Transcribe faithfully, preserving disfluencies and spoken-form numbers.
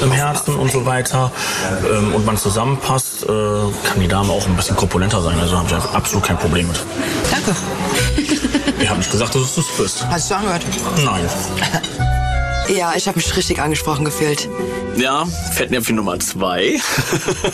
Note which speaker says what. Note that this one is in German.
Speaker 1: im Herzen und so weiter ähm, und man zusammenpasst, äh, kann die Dame auch ein bisschen korpulenter sein. Also habe ich absolut kein Problem mit.
Speaker 2: Danke.
Speaker 1: Ich habe nicht gesagt, dass du es bist.
Speaker 2: Hast du angehört?
Speaker 1: Nein.
Speaker 2: Ja, ich habe mich richtig angesprochen gefühlt.
Speaker 1: Ja, Fettnäpfchen Nummer zwei.